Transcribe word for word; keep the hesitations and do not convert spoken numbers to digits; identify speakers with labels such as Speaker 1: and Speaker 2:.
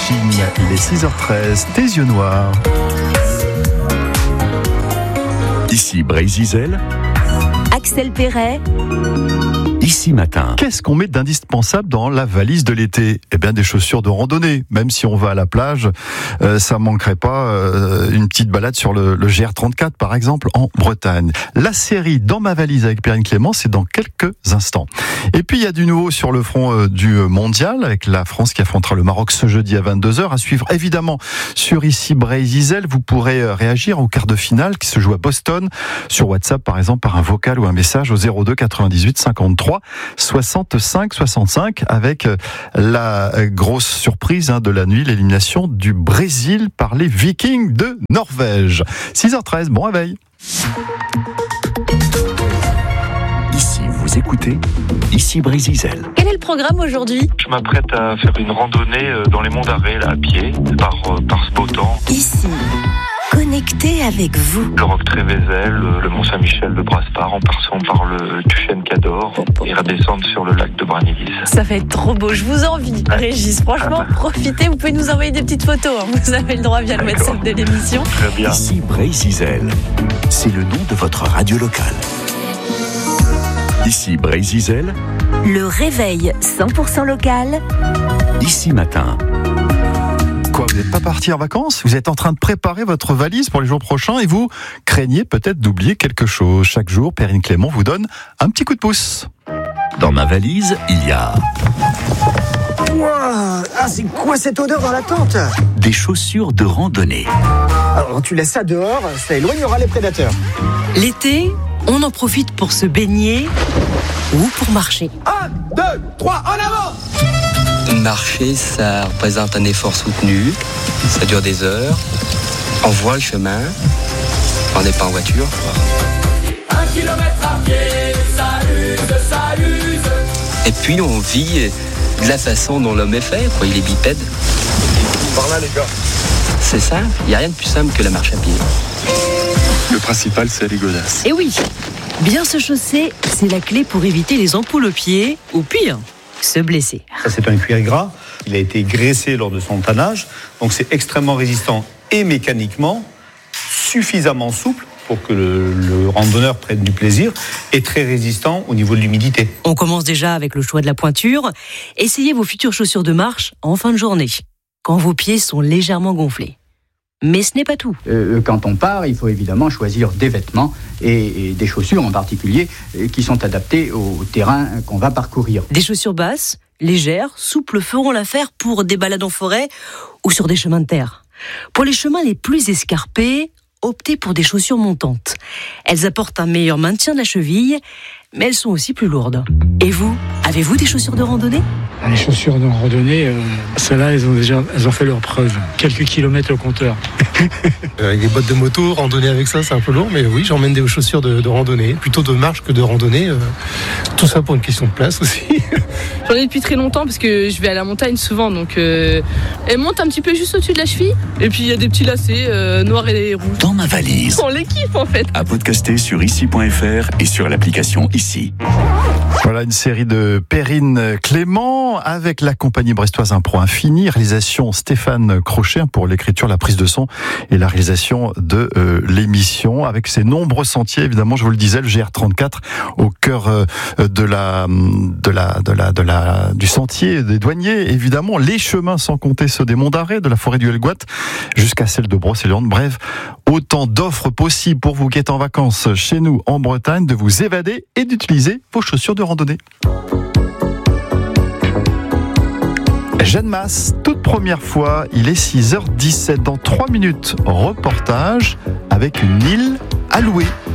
Speaker 1: Machine. Il est six heures treize, tes yeux noirs.
Speaker 2: Ici Brésil,
Speaker 3: Axel Perret.
Speaker 2: Ici Matin.
Speaker 1: Qu'est-ce qu'on met d'indispensable dans la valise de l'été ? Eh bien, des chaussures de randonnée. Même si on va à la plage, euh, ça manquerait pas euh, une petite balade sur le, le G R trente-quatre, par exemple, en Bretagne. La série Dans ma valise avec Perrine Clément, c'est dans quelques instants. Et puis, il y a du nouveau sur le front euh, du mondial, avec la France qui affrontera le Maroc ce jeudi à vingt-deux heures. À suivre, évidemment, sur Ici Brésil. Vous pourrez euh, réagir au quart de finale qui se joue à Boston, sur WhatsApp, par exemple, par un vocal ou un message au zéro deux quatre-vingt-dix-huit cinquante-trois soixante-cinq soixante-cinq, avec la grosse surprise hein, de la nuit, l'élimination du Brésil par les Vikings de Norvège. six heures treize, bon réveil.
Speaker 2: Ici, vous écoutez Ici Brésil.
Speaker 3: Quel est le programme aujourd'hui ?
Speaker 4: Je m'apprête à faire une randonnée dans les monts d'Arrée, là, à pied, par, par ce beau temps.
Speaker 3: Ici, connecté avec vous.
Speaker 4: Le Roc Trévézel, le Mont Saint-Michel de Brasparts, en passant par le Tuchène Cador et redescendre sur le lac de Branilis.
Speaker 3: Ça va être trop beau, je vous envie, Régis. Franchement, profitez, vous pouvez nous envoyer des petites photos. Hein. Vous avez le droit via le
Speaker 4: D'accord.
Speaker 3: WhatsApp de l'émission.
Speaker 4: Très bien.
Speaker 2: Ici Brésil, c'est le nom de votre radio locale. Ici Brésil,
Speaker 3: Le réveil cent pour cent local.
Speaker 2: Ici Matin.
Speaker 1: Quoi, vous n'êtes pas parti en vacances ? Vous êtes en train de préparer votre valise pour les jours prochains et vous craignez peut-être d'oublier quelque chose. Chaque jour, Perrine Clément vous donne un petit coup de pouce.
Speaker 2: Dans ma valise, il y a
Speaker 5: Ouah, ah, c'est quoi cette odeur dans la tente ?
Speaker 2: des chaussures de randonnée.
Speaker 5: Alors, tu laisses ça dehors, ça éloignera les prédateurs.
Speaker 6: L'été, on en profite pour se baigner ou pour marcher.
Speaker 5: Un, deux, trois, en avant !
Speaker 7: Marcher, ça représente un effort soutenu, ça dure des heures, on voit le chemin, on n'est pas en voiture.
Speaker 8: Un kilomètre à pied, ça use, ça use.
Speaker 7: Et puis on vit de la façon dont l'homme est fait, quoi. Il est bipède.
Speaker 4: Par là, les gars.
Speaker 7: C'est simple, il n'y a rien de plus simple que la marche à pied.
Speaker 4: Le principal, c'est les godasses.
Speaker 6: Et oui, bien se chausser, c'est la clé pour éviter les ampoules aux pieds, ou pire, se blesser.
Speaker 9: Ça, c'est un cuir gras. Il a été graissé lors de son tannage. Donc, c'est extrêmement résistant et mécaniquement suffisamment souple pour que le, le randonneur prenne du plaisir et très résistant au niveau de l'humidité.
Speaker 6: On commence déjà avec le choix de la pointure. Essayez vos futures chaussures de marche en fin de journée, quand vos pieds sont légèrement gonflés. Mais ce n'est pas tout.
Speaker 10: Euh, quand on part, il faut évidemment choisir des vêtements et, et des chaussures en particulier euh, qui sont adaptées au terrain qu'on va parcourir.
Speaker 6: Des chaussures basses, légères, souples feront l'affaire pour des balades en forêt ou sur des chemins de terre. Pour les chemins les plus escarpés, optez pour des chaussures montantes. Elles apportent un meilleur maintien de la cheville, mais elles sont aussi plus lourdes. Et vous, avez-vous des chaussures de randonnée ?
Speaker 11: Les chaussures de randonnée, euh, celles-là, elles ont déjà elles ont fait leur preuve. Quelques kilomètres au compteur.
Speaker 12: Avec des bottes de moto, randonner avec ça, c'est un peu lourd, mais oui, j'emmène des chaussures de, de randonnée, plutôt de marche que de randonnée. Euh, tout ça pour une question de place aussi.
Speaker 13: J'en ai depuis très longtemps parce que je vais à la montagne souvent, donc euh, elle monte un petit peu juste au-dessus de la cheville. Et puis il y a des petits lacets euh, noirs et rouges.
Speaker 2: Dans ma valise.
Speaker 13: On les kiffe en fait.
Speaker 2: À podcaster sur ici point f r et sur l'application Ici.
Speaker 1: Voilà une série de Perrine Clément avec la compagnie brestoise Impro Infini, réalisation Stéphane Crochet pour l'écriture, la prise de son et la réalisation de euh, l'émission avec ses nombreux sentiers. Évidemment, je vous le disais, le G R trente-quatre au cœur euh, de la de la de la de la du sentier des douaniers. Évidemment, les chemins sans compter ceux des Monts d'Arrée, de la forêt du Helgoat jusqu'à celle de Brocéliande. Bref, autant d'offres possibles pour vous qui êtes en vacances chez nous en Bretagne de vous évader et d'utiliser vos chaussures de randonnée. Jeanne Masse, toute première fois, il est six heures dix-sept. Dans trois minutes, reportage avec une île à louer.